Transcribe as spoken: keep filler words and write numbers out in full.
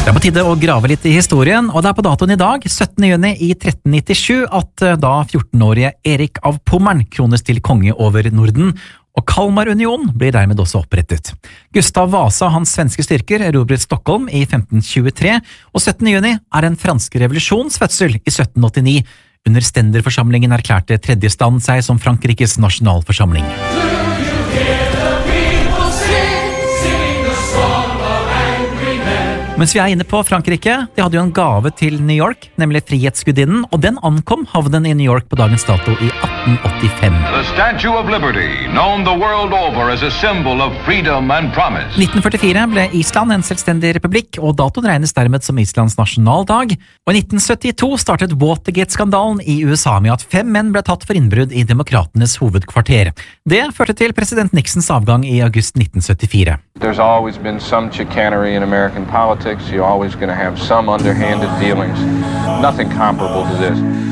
Det er på tide å grave litt i historien, og det er på datoen i dag, syttende juni i tretten nittisju, at da fjortenårige Erik av Pommern krones til konge over Norden, og Kalmarunionen blir dermed også opprettet. Gustav Vasa og hans svenske styrker erobret Stockholm i femten tjuetre, og syttende juni er den franske revolusjons fødsel i sytten åttini. Under Ständerforsamlingen erklærte tredje stand seg som Frankrikes nasjonalforsamling. Mens vi er inne på Frankrike, de hadde jo en gave til New York, nemlig Frihetsgudinnen, og den ankom havnen i New York på dagens dato i atten åttifem. The Statue of Liberty, known the world over as a symbol of freedom and promise. nitten førtifire ble Island en selvstendig republikk, og datoen regnes dermed som Islands nasjonaldag. Og i nitten syttito startet Watergate-skandalen i U S A med at fem menn ble tatt for innbrudd i demokratenes hovedkvarter. Det førte til president Nixons avgang i august nitten syttifire. There's always been some chicanery in American politics. You're always going to have some underhanded dealings. Nothing comparable to this.